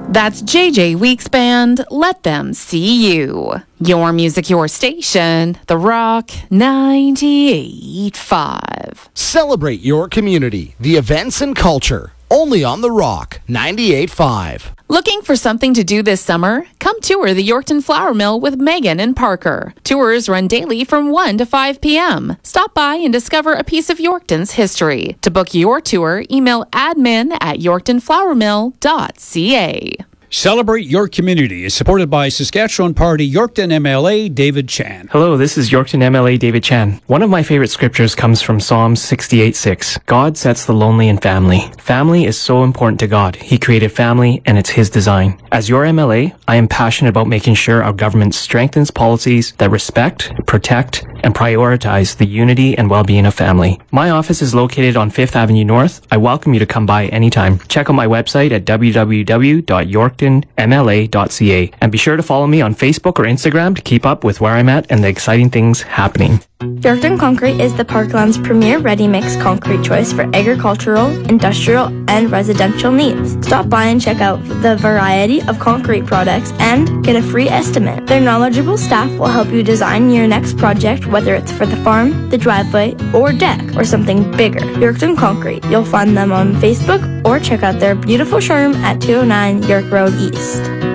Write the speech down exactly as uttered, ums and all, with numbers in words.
That's J J Weeks Band, Let Them See You. Your music, your station, The Rock ninety-eight point five. Celebrate your community, the events and culture, only on The Rock ninety-eight point five. Looking for something to do this summer? Come tour the Yorkton Flour Mill with Megan and Parker. Tours run daily from one to five p.m. Stop by and discover a piece of Yorkton's history. To book your tour, email admin at yorkton flour mill dot c a. Celebrate Your Community is supported by Saskatchewan Party Yorkton M L A David Chan. Hello, this is Yorkton M L A David Chan. One of my favorite scriptures comes from Psalm sixty-eight six. God sets the lonely in family. Family is so important to God. He created family and it's His design. As your M L A, I am passionate about making sure our government strengthens policies that respect, protect, and prioritize the unity and well-being of family. My office is located on Fifth Avenue North. I welcome you to come by anytime. Check out my website at w w w dot yorkton m l a dot c a and be sure to follow me on Facebook or Instagram to keep up with where I'm at and the exciting things happening. Yorkton Concrete is the Parkland's premier ready-mix concrete choice for agricultural, industrial, and residential needs. Stop by and check out the variety of concrete products and get a free estimate. Their knowledgeable staff will help you design your next project, whether it's for the farm, the driveway, or deck, or something bigger. Yorkton Concrete. You'll find them on Facebook or check out their beautiful showroom at two oh nine York Road East.